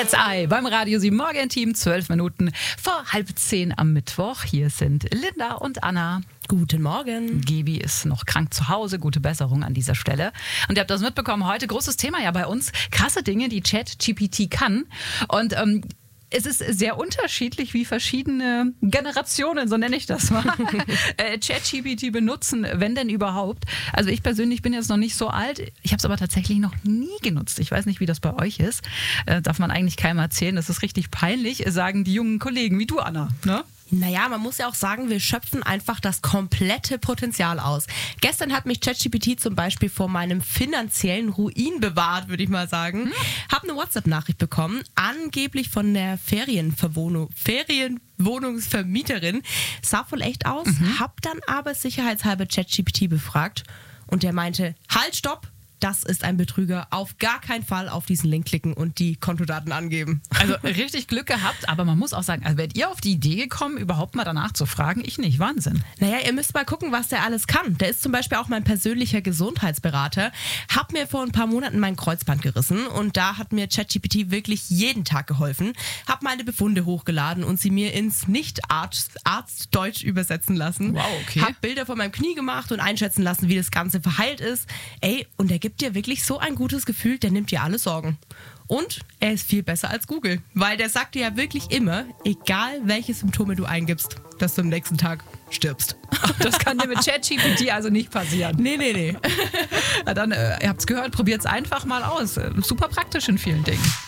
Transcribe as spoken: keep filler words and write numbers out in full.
Cat's Eye beim Radio sieben Morgenteam, zwölf Minuten vor halb zehn am Mittwoch. Hier sind Linda und Anna. Guten Morgen. Gebi ist noch krank zu Hause. Gute Besserung an dieser Stelle. Und ihr habt das mitbekommen, heute großes Thema ja bei uns. Krasse Dinge, die ChatGPT kann. Und ähm, es ist sehr unterschiedlich, wie verschiedene Generationen, so nenne ich das mal, äh, ChatGPT benutzen, wenn denn überhaupt. Also ich persönlich bin jetzt noch nicht so alt. Ich habe es aber tatsächlich noch nie genutzt. Ich weiß nicht, wie das bei euch ist. Äh, darf man eigentlich keinem erzählen. Das ist richtig peinlich, sagen die jungen Kollegen wie du, Anna. Ne? Naja, man muss ja auch sagen, wir schöpfen einfach das komplette Potenzial aus. Gestern hat mich ChatGPT zum Beispiel vor meinem finanziellen Ruin bewahrt, würde ich mal sagen. Hm. Hab eine WhatsApp-Nachricht bekommen, angeblich von der Ferienverwohnung, Ferienwohnungsvermieterin. Sah voll echt aus, mhm. hab dann aber sicherheitshalber ChatGPT befragt und der meinte, halt, stopp! Das ist ein Betrüger. Auf gar keinen Fall auf diesen Link klicken und die Kontodaten angeben. Also richtig Glück gehabt, aber man muss auch sagen, also wärt ihr auf die Idee gekommen, überhaupt mal danach zu fragen? Ich nicht. Wahnsinn. Naja, ihr müsst mal gucken, was der alles kann. Der ist zum Beispiel auch mein persönlicher Gesundheitsberater. Hab mir vor ein paar Monaten mein Kreuzband gerissen und da hat mir ChatGPT wirklich jeden Tag geholfen. Hab meine Befunde hochgeladen und sie mir ins Nicht-Arzt-Deutsch übersetzen lassen. Wow, okay. Hab Bilder von meinem Knie gemacht und einschätzen lassen, wie das Ganze verheilt ist. Ey, und der gibt dir wirklich so ein gutes Gefühl, der nimmt dir alle Sorgen. Und er ist viel besser als Google, weil der sagt dir ja wirklich immer, egal welche Symptome du eingibst, dass du am nächsten Tag stirbst. Das kann dir mit ChatGPT also nicht passieren. Nee, nee, nee. Na dann, äh, ihr habt es gehört, probiert es einfach mal aus. Super praktisch in vielen Dingen.